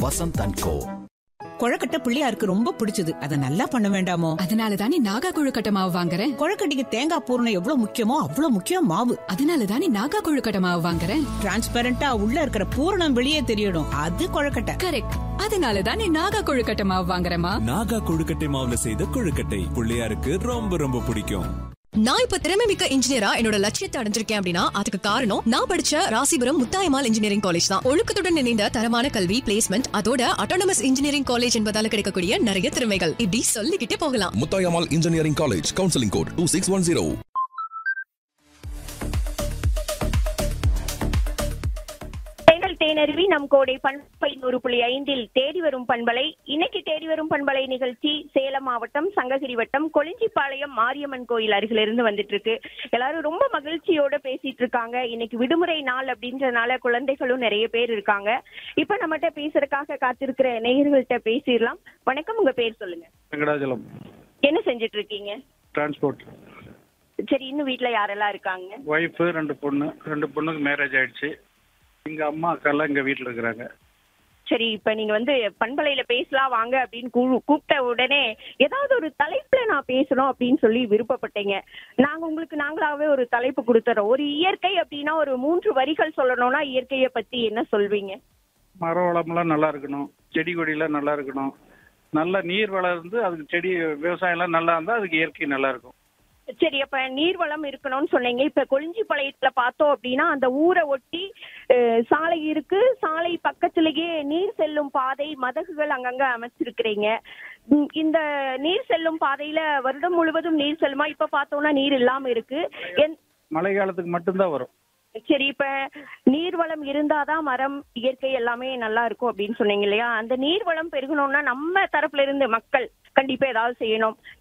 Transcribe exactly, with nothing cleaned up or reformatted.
Vasanth and கோ. கொழக்கட்டை பிள்ளையாருக்கு ரொம்ப பிடிச்சது. அதை நல்லா பண்ண வேண்டாமோ? அதனால தானே நாகா கொழுக்கட்டை மாவு வாங்குறேன். கொழக்கட்டைக்கு தேங்காய் பூரணம் எவ்வளவு முக்கியமோ அவ்வளவு முக்கியம் மாவு. அதனால தானே நாகா கொழுக்கட்டை மாவு வாங்குறேன். டிரான்ஸ்பரண்டா உள்ள இருக்கிற பூரணம் வெளியே தெரியணும். அது கொழக்கட்டை. கரெக்ட். அதனால தானே நாகா கொழுக்கட்டை மாவு வாங்குறேமா. நாகா கொழுக்கட்டை மாவுல செய்த கொழுக்கட்டை பிள்ளையாருக்கு ரொம்ப ரொம்ப பிடிக்கும். நான் இப்ப திறமை மிக்க இன்ஜினியரா என்னோட லட்சியத்தை அடைஞ்சிருக்கேன் அப்படின்னா அதுக்கு காரணம் நான் படிச்ச ராசிபுரம் முத்தாயம்மாள் இன்ஜினியரிங் காலேஜ் தான். ஒழுக்கத்துடன் இணைந்த தரமான கல்வி, பிளேஸ்மெண்ட், அதோட அட்டானமஸ் இன்ஜினியரிங் காலேஜ் என்பதால கிடைக்கக்கூடிய நிறைய திறமைகள் இப்படி சொல்லிக்கிட்டே போகலாம். Muthayammal engineering college, counselling code two six one zero. தேனருவி நம் கோடை பண்பலை நூறு புள்ளி ஐந்தில் தேடி வரும் பண்பலை. இன்னைக்கு தேடி வரும் பண்பலை நிகழ்ச்சி சேலம் மாவட்டம் சங்ககிரி வட்டம் கொளிஞ்சிப்பாளையம் மாரியம்மன் கோயில் அருகிலிருந்து வந்துட்டு இருக்கு. எல்லாரும் ரொம்ப மகிழ்ச்சியோட பேசிட்டு இருக்காங்க. இன்னைக்கு விடுமுறை நாள் அப்படின்றதுனால குழந்தைகளும் நிறைய பேர் இருக்காங்க. இப்ப நம்மகிட்ட பேசுறதுக்காக காத்திருக்கிற நேயர்கள்ட்ட பேசிடலாம். வணக்கம், உங்க பேர் சொல்லுங்க. வெங்கடாஜலம். என்ன செஞ்சுட்டு இருக்கீங்க? டிரான்ஸ்போர்ட். சரி, இன்னும் வீட்டுல யாரெல்லாம் இருக்காங்க? ஒய்ஃப், ரெண்டு பொண்ணு. ரெண்டு பொண்ணுக்கு மேரேஜ் ஆயிடுச்சு. எங்க அம்மா அக்கா எல்லாம் எங்க வீட்டுல இருக்கிறாங்க. சரி, இப்ப நீங்க வந்து பண்பலையில பேசலாம் வாங்க அப்படின்னு கூப்பிட்ட உடனே ஏதாவது ஒரு தலைப்புல நான் பேசணும் அப்படின்னு சொல்லி விருப்பப்பட்டீங்க. நாங்க உங்களுக்கு நாங்களாவே ஒரு தலைப்பு கொடுத்துறோம். ஒரு இயற்கை அப்படின்னா ஒரு மூன்று வரிகள் சொல்லணும்னா இயற்கையை பத்தி என்ன சொல்வீங்க? மர வளம்லாம் நல்லா இருக்கணும், செடி கொடியெல்லாம் நல்லா இருக்கணும், நல்ல நீர் வளர்ந்து அதுக்கு செடி விவசாயம் எல்லாம் நல்லா இருந்தா அதுக்கு இயற்கை நல்லா இருக்கும். சரி, அப்ப நீர்வளம் இருக்கணும்னு சொன்னீங்க. இப்ப கொளிஞ்சிப்பாளையத்துல பார்த்தோம் அப்படின்னா அந்த ஊரை ஒட்டி சாலை இருக்கு. சாலை பக்கத்திலேயே நீர் செல்லும் பாதை, மதகுகள் அங்கங்க அமைச்சிருக்கிறீங்க. இந்த நீர் செல்லும் பாதையில வருடம் முழுவதும் நீர் செல்லுமா? இப்ப பார்த்தோம்னா நீர் இல்லாம இருக்கு. மழை காலத்துக்கு மட்டும்தான் வரும். சரி, இப்ப நீர்வளம் இருந்தாதான் மரம், இயற்கை எல்லாமே நல்லா இருக்கும் அப்படின்னு சொன்னீங்க இல்லையா? அந்த நீர்வளம் பெருகணும்னா நம்ம தரப்புல இருந்து மக்கள் கண்டிப்பா ஏதாவது செய்யணும்.